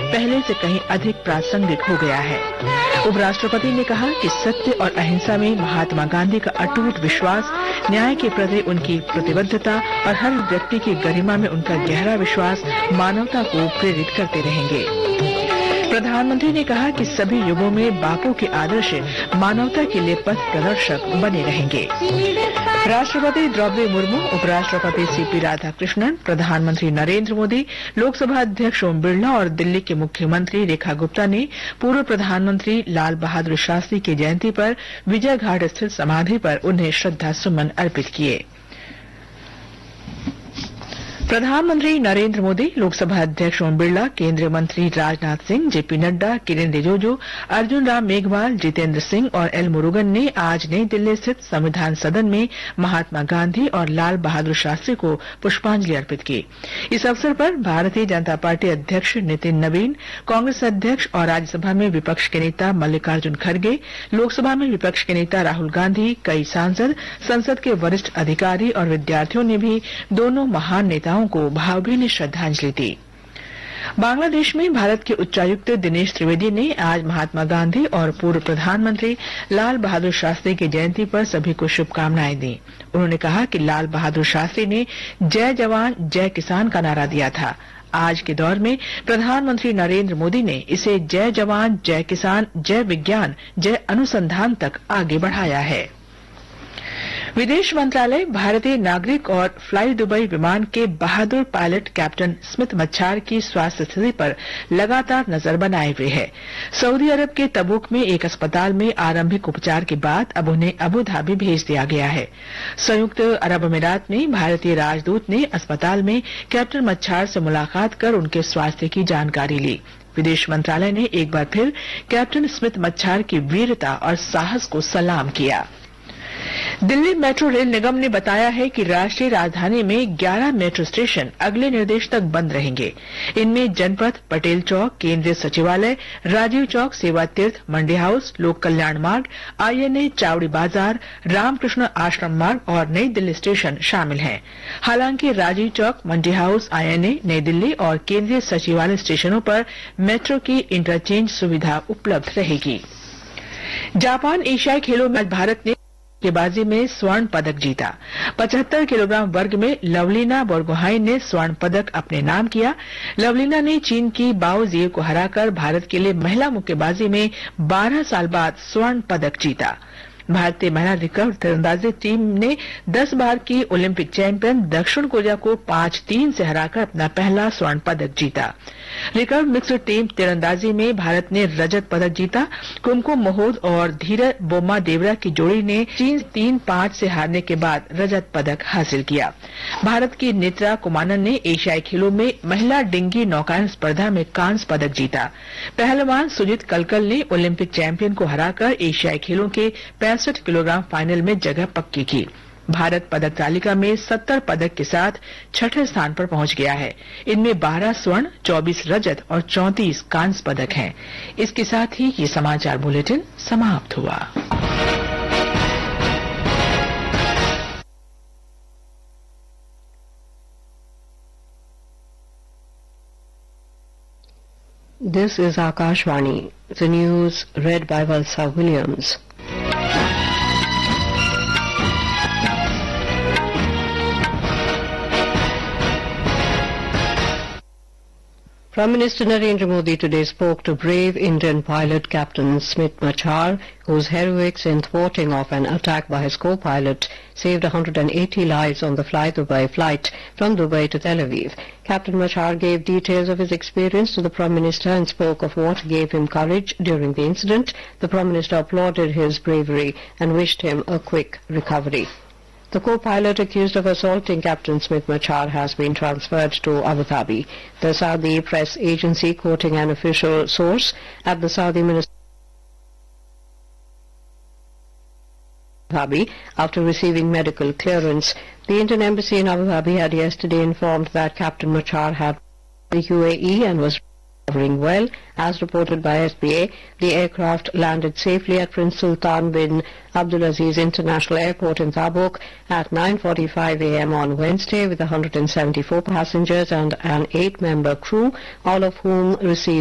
पहले से कहीं अधिक प्रासंगिक हो गया है। उपराष्ट्रपति ने कहा कि सत्य और अहिंसा में महात्मा गांधी का अटूट विश्वास, न्याय के प्रति उनकी प्रतिबद्धता और हर व्यक्ति की गरिमा में उनका गहरा विश्वास मानवता को प्रेरित करते रहेंगे। प्रधानमंत्री ने कहा कि सभी युगों में बापू के आदर्श मानवता के लिए पथ प्रदर्शक बने रहेंगे। राष्ट्रपति द्रौपदी मुर्मू, उपराष्ट्रपति सीपी राधाकृष्णन, प्रधानमंत्री नरेंद्र मोदी, लोकसभा अध्यक्ष ओम बिरला और दिल्ली के मुख्यमंत्री रेखा गुप्ता ने पूर्व प्रधानमंत्री लाल बहादुर शास्त्री की जयंती पर विजय घाट स्थित समाधि पर उन्हें श्रद्धा सुमन अर्पित किए। प्रधानमंत्री नरेंद्र मोदी, लोकसभा अध्यक्ष ओम बिरला, केंद्रीय मंत्री राजनाथ सिंह, जेपी नड्डा, किरेन रिजिजू, अर्जुन राम मेघवाल, जितेंद्र सिंह और एल मुरुगन ने आज नई दिल्ली स्थित संविधान सदन में महात्मा गांधी और लाल बहादुर शास्त्री को पुष्पांजलि अर्पित की। इस अवसर पर भारतीय जनता पार्टी अध्यक्ष नितिन नवीन, कांग्रेस अध्यक्ष और राज्यसभा में विपक्ष के नेता मल्लिकार्जुन खड़गे, लोकसभा में विपक्ष के नेता राहुल गांधी, कई सांसद, संसद के वरिष्ठ अधिकारी और विद्यार्थियों ने भी दोनों महान नेताओं को भावभीनी श्रद्धांजलि दी। बांग्लादेश में भारत के उच्चायुक्त दिनेश त्रिवेदी ने आज महात्मा गांधी और पूर्व प्रधानमंत्री लाल बहादुर शास्त्री की जयंती पर सभी को शुभकामनाएं दी। उन्होंने कहा कि लाल बहादुर शास्त्री ने जय जवान जय किसान का नारा दिया था। आज के दौर में प्रधानमंत्री नरेंद्र मोदी ने इसे जय जवान जय किसान जय विज्ञान जय अनुसंधान तक आगे बढ़ाया है। विदेश मंत्रालय भारतीय नागरिक और फ्लाई दुबई विमान के बहादुर पायलट कैप्टन स्मिथ मच्छार की स्वास्थ्य स्थिति पर लगातार नजर बनाए हुए है। सऊदी अरब के तबूक में एक अस्पताल में आरंभिक उपचार के बाद अब उन्हें अबू धाबी भेज दिया गया है। संयुक्त अरब अमीरात में भारतीय राजदूत ने अस्पताल में कैप्टन मच्छार से मुलाकात कर उनके स्वास्थ्य की जानकारी ली। विदेश मंत्रालय ने एक बार फिर कैप्टन स्मिथ मच्छार की वीरता और साहस को सलाम किया। दिल्ली मेट्रो रेल निगम ने बताया है कि राष्ट्रीय राजधानी में 11 मेट्रो स्टेशन अगले निर्देश तक बंद रहेंगे। इनमें जनपथ, पटेल चौक, केंद्रीय सचिवालय, राजीव चौक, सेवा तीर्थ, मंडी हाउस, लोक कल्याण मार्ग, आईएनए, चावड़ी बाजार, रामकृष्ण आश्रम मार्ग और नई दिल्ली स्टेशन शामिल हैं। हालांकि राजीव चौक, मंडी हाउस, आईएनए, नई दिल्ली और केंद्रीय सचिवालय स्टेशनों पर मेट्रो की इंटरचेंज सुविधा उपलब्ध रहेगी। जापान एशियाई खेलों में आज भारत ने मुक्केबाजी में स्वर्ण पदक जीता। 75 किलोग्राम वर्ग में लवलीना बोरगोहाइन ने स्वर्ण पदक अपने नाम किया। लवलीना ने चीन की बाओ जिए को हराकर भारत के लिए महिला मुक्केबाजी में 12 साल बाद स्वर्ण पदक जीता। भारतीय महिला रिकर्व तीरंदाजी टीम ने 10 बार की ओलंपिक चैंपियन दक्षिण कोरिया को 5-3 से हराकर अपना पहला स्वर्ण पदक जीता। रिकर्व मिक्स्ड टीम तीरंदाजी में भारत ने रजत पदक जीता। कुमकुम मोहोद और धीरज बोम्मा देवरा की जोड़ी ने चीन 3-5 से हारने के बाद रजत पदक हासिल किया। भारत की नेत्रा कुमानन ने एशियाई खेलों में महिला डिंगी नौकायन स्पर्धा में कांस्य पदक जीता। पहलवान सुजीत कलकल ने ओलंपिक चैंपियन को हराकर एशियाई खेलों के 65 किलोग्राम फाइनल में जगह पक्की की। भारत पदक तालिका में 70 पदक के साथ छठे स्थान पर पहुंच गया है। इनमें 12 स्वर्ण, 24 रजत और 34 कांस्य पदक हैं। इसके साथ ही ये समाचार बुलेटिन समाप्त हुआ। This is Akashvani. The news read by Valsa Williams. Prime Minister Narendra Modi today spoke to brave Indian pilot Captain Smith Machar, whose heroics in thwarting of an attack by his co-pilot saved 180 lives on the Fly Dubai flight from Dubai to Tel Aviv. Captain Machar gave details of his experience to the Prime Minister and spoke of what gave him courage during the incident. The Prime Minister applauded his bravery and wished him a quick recovery. The co-pilot accused of assaulting Captain Smith Machar has been transferred to Abu Dhabi. The Saudi press agency, quoting an official source at the Saudi Ministry of Abu Dhabi, after receiving medical clearance. The Indian Embassy in Abu Dhabi had yesterday informed that Captain Machar had the UAE and was recovering well. As reported by SBA, the aircraft landed safely at Prince Sultan bin Abdulaziz International Airport in Tabuk at 9:45 a.m. on Wednesday with 174 passengers and an 8-member crew, all of whom received